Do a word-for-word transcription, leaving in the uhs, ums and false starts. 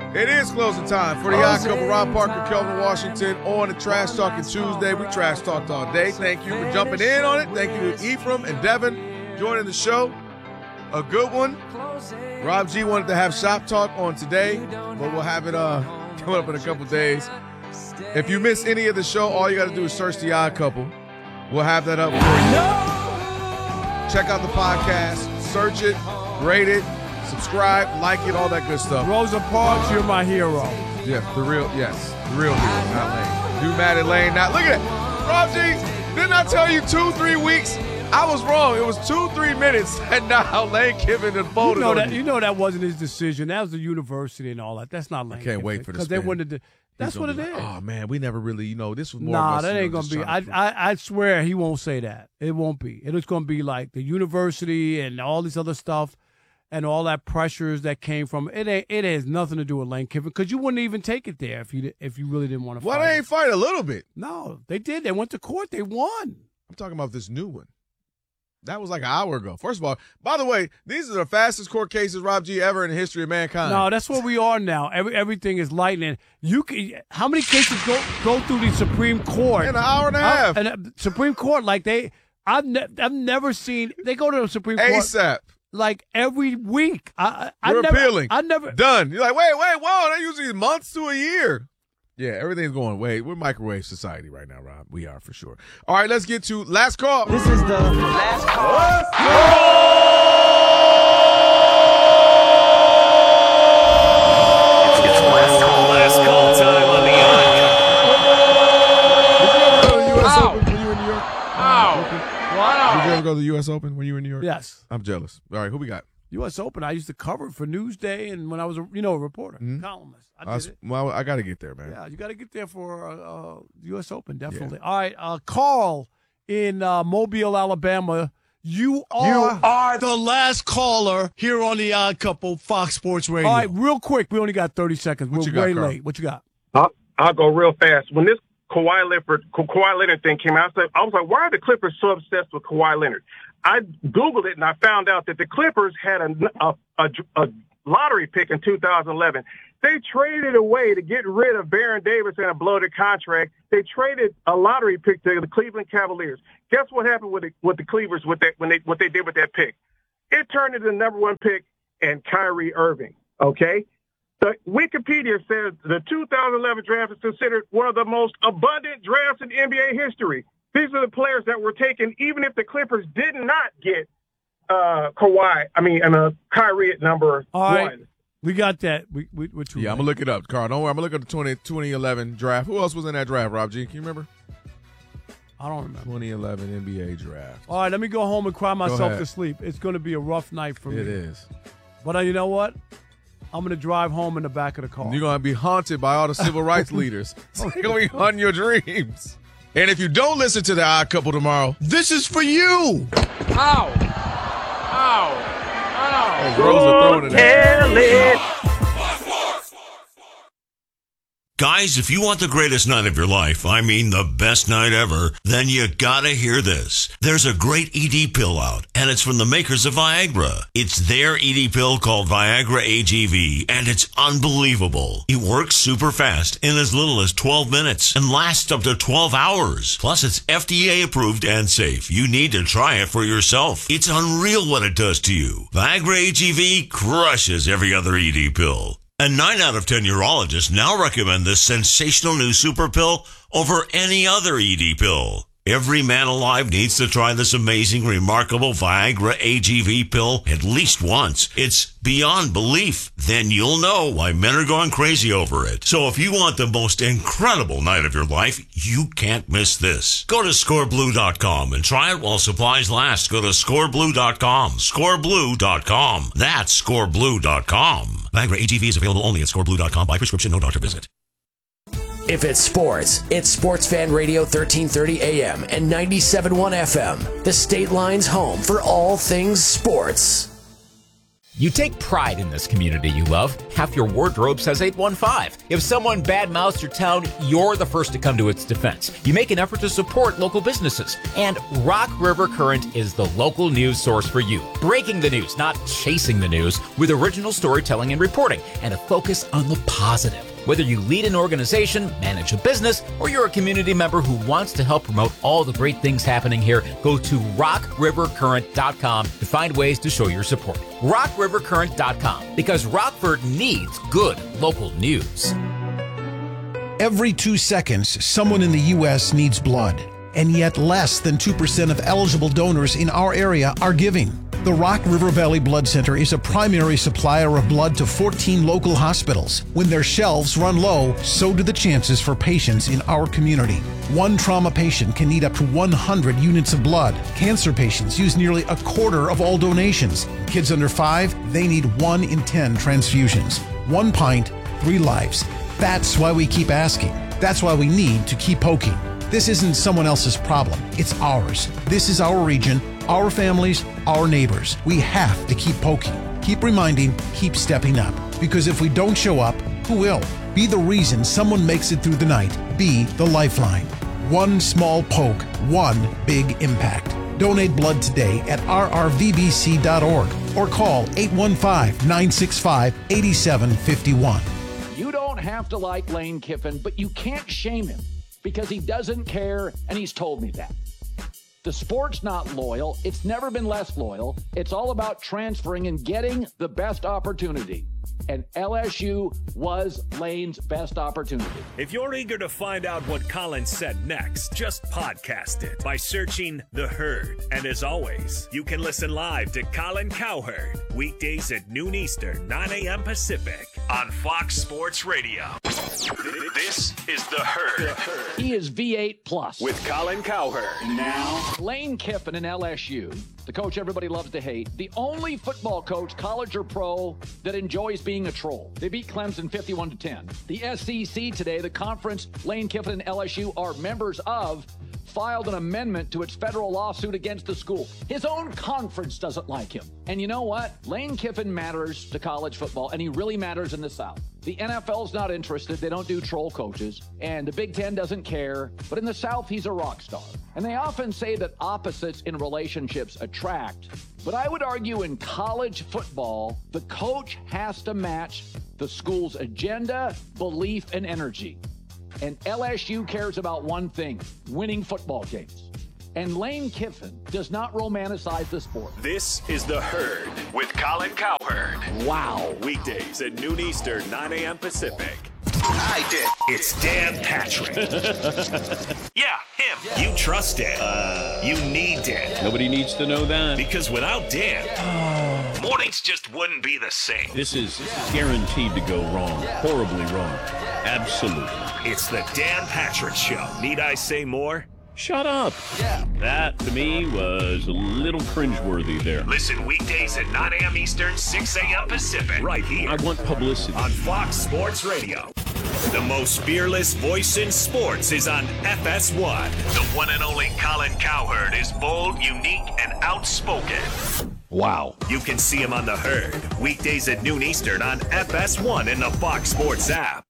It is closing time for the Odd Couple. Rob Parker, Kelvin Washington on the Trash Talking Tuesday. We trash talked all day. Thank you for jumping in on it. Thank you to Ephraim and Devin joining the show. A good one. Rob G wanted to have shop talk on today, but we'll have it uh, coming up in a couple days. If you miss any of the show, all you got to do is search the Odd Couple. We'll have that up for you. Check out the podcast, search it, rate it, subscribe, like it, all that good stuff. Rosa Parks, you're my hero. Yeah, the real, yes, the real hero, not Lane. New Matt and Lane. Now, look at it. Rob G, didn't I tell you two, three weeks? I was wrong. It was two, three minutes, and now Lane Kiffin and folded you know on that, you. You know that wasn't his decision. That was the university and all that. That's not Lane I can't Kiffin, wait for this. Because they wouldn't have. That's what it like, is. Oh, man, we never really, you know, this was more Nah, of us, that you ain't know, going to be. just I, trying to- I I swear he won't say that. It won't be. It is going to be like the university and all this other stuff and all that pressures that came from it. Ain't, it has nothing to do with Lane Kiffin because you wouldn't even take it there if you if you really didn't want to Why fight. they ain't fight a little bit? No, they did. They went to court. They won. I'm talking about this new one. That was like an hour ago. First of all, by the way, these are the fastest court cases, Rob G, ever in the history of mankind. No, that's where we are now. Every everything is lightning. You can, how many cases go go through the Supreme Court in an hour and a half? Uh, and uh, Supreme Court, like they, I've ne- I've never seen they go to the Supreme Court ASAP. like every week. I, I You're I never, appealing. I never Done. You're like, wait, wait, whoa. They usually months to a year. Yeah, everything's going way. We're microwave society right now, Rob. We are for sure. All right, let's get to last call. This is the last call. It's last call, last call time on the Did you ever go to the U S Ow. Open when you were in New York? Ow. Did you ever go to the U S Open when you were in New York? yes. I'm jealous. All right, who we got? U S Open. I used to cover it for Newsday, and when I was a you know a reporter, Mhm. columnist, I did I, s- it. well, I got to get there, man. Yeah, you got to get there for uh, uh, U S Open, definitely. All right, uh, Carl in uh, Mobile, Alabama. You are, You are the last caller here on the Odd Couple, Fox Sports Radio. All right, real quick. We only got thirty seconds. What We're you got, way Carl? late. What you got? I'll, I'll go real fast. When this Kawhi Leonard, Kawhi Leonard thing came out, I was, like, I was like, why are the Clippers so obsessed with Kawhi Leonard? I Googled it, and I found out that the Clippers had a, a, a, a lottery pick in two thousand eleven. They traded away to get rid of Baron Davis and a bloated contract. They traded a lottery pick to the Cleveland Cavaliers. Guess what happened with the, with the Cleavers with that when they what they did with that pick? It turned into the number one pick and Kyrie Irving. Okay, the Wikipedia says the two thousand eleven draft is considered one of the most abundant drafts in N B A history. These are the players that were taken, even if the Clippers did not get uh, Kawhi. I mean, and uh, Kyrie at number All right. one. We got that. We, we, we're too Yeah, late. I'm going to look it up, Carl. Don't worry. I'm going to look at the twenty, twenty eleven draft. Who else was in that draft, Rob G? Can you remember? I don't remember. twenty eleven N B A draft. All right, let me go home and cry myself ahead. to sleep. It's going to be a rough night for me. It is. But uh, you know what? I'm going to drive home in the back of the car. You're going to be haunted by all the civil rights leaders. They're going to be haunting your dreams. And if you don't listen to the Odd Couple tomorrow, this is for you. Ow. Ow. Ow. As Rosa throwing it at Guys, if you want the greatest night of your life, I mean the best night ever, then you gotta hear this. There's a great E D pill out, and it's from the makers of Viagra. It's their E D pill called Viagra A G V, and it's unbelievable. It works super fast in as little as twelve minutes and lasts up to twelve hours. Plus, it's F D A approved and safe. You need to try it for yourself. It's unreal what it does to you. Viagra A G V crushes every other E D pill. And nine out of ten urologists now recommend this sensational new super pill over any other E D pill. Every man alive needs to try this amazing, remarkable Viagra A G V pill at least once. It's beyond belief. Then you'll know why men are going crazy over it. So if you want the most incredible night of your life, you can't miss this. Go to score blue dot com and try it while supplies last. Go to score blue dot com. score blue dot com. That's score blue dot com. Viagra A G V is available only at score blue dot com by prescription, no doctor visit. If it's sports, it's Sports Fan Radio thirteen thirty A M and ninety-seven point one F M, the State Line's home for all things sports. You take pride in this community you love. Half your wardrobe says eight one five. If someone badmouths your town, you're the first to come to its defense. You make an effort to support local businesses. And Rock River Current is the local news source for you. Breaking the news, not chasing the news, with original storytelling and reporting, and a focus on the positive. Whether you lead an organization, manage a business, or you're a community member who wants to help promote all the great things happening here, go to rock river current dot com to find ways to show your support. rock river current dot com, because Rockford needs good local news. Every two seconds, someone in the U S needs blood, and yet less than two percent of eligible donors in our area are giving. The Rock River Valley Blood Center is a primary supplier of blood to fourteen local hospitals. When their shelves run low, so do the chances for patients in our community. One trauma patient can need up to one hundred units of blood. Cancer patients use nearly a quarter of all donations. Kids under five, they need one in ten transfusions. One pint, three lives. That's why we keep asking. That's why we need to keep poking. This isn't someone else's problem. It's ours. This is our region, our families, our neighbors. We have to keep poking, keep reminding, keep stepping up. Because if we don't show up, who will? Be the reason someone makes it through the night. Be the lifeline. One small poke, one big impact. Donate blood today at r r v b c dot org or call eight one five, nine six five, eight seven five one. You don't have to like Lane Kiffin, but you can't shame him because he doesn't care, and he's told me that. The sport's not loyal. It's never been less loyal. It's all about transferring and getting the best opportunity. And L S U was Lane's best opportunity. If you're eager to find out what Colin said next, just podcast it by searching The Herd. And as always, you can listen live to Colin Cowherd weekdays at noon Eastern, nine a.m. Pacific on Fox Sports Radio. This is The Herd. He is V eight plus with Colin Cowherd. Now, Lane Kiffin in L S U, the coach everybody loves to hate, the only football coach, college or pro, that enjoys being a troll. They beat Clemson fifty-one to ten. The S E C today, the conference Lane Kiffin and L S U are members of, filed an amendment to its federal lawsuit against the school. His own conference doesn't like him. And you know what? Lane Kiffin matters to college football, and he really matters in the South. The N F L's not interested. They don't do troll coaches. And the Big Ten doesn't care. But in the South, he's a rock star. And they often say that opposites in relationships attract. But I would argue in college football, the coach has to match the school's agenda, belief, and energy. And L S U cares about one thing: winning football games. And Lane Kiffin does not romanticize the sport. This is The Herd with Colin Cowherd. Wow. Weekdays at noon Eastern, nine a.m. Pacific. I did. It's Dan Patrick. Yeah, him. Yeah. You trust Dan. Uh, you need Dan. Nobody needs to know that. Because without Dan, yeah. mornings just wouldn't be the same. This is guaranteed to go wrong. Horribly wrong. Absolutely. It's the Dan Patrick Show. Need I say more? Shut up. Yeah. That, to me, was a little cringeworthy there. Listen weekdays at nine a.m. Eastern, six a.m. Pacific. Right here. I want publicity. On Fox Sports Radio. The most fearless voice in sports is on F S one. The one and only Colin Cowherd is bold, unique, and outspoken. Wow. You can see him on The Herd. Weekdays at noon Eastern on F S one and the Fox Sports app.